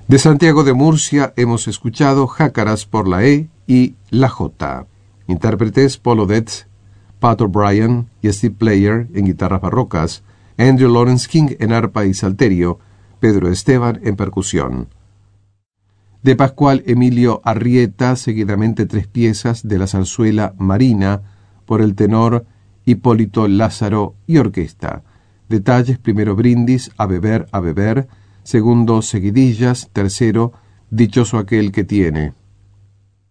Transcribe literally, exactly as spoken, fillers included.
De Santiago de Murcia hemos escuchado Jácaras por la E y La J. Intérpretes Paul Odette, Pat O'Brien y Steve Player en guitarras barrocas, Andrew Lawrence King en arpa y salterio, Pedro Esteban en percusión. De Pascual Emilio Arrieta, seguidamente tres piezas de la zarzuela Marina por el tenor Hipólito Lázaro y orquesta. Detalles: primero brindis, a beber, a beber; segundo seguidillas; tercero dichoso aquel que tiene.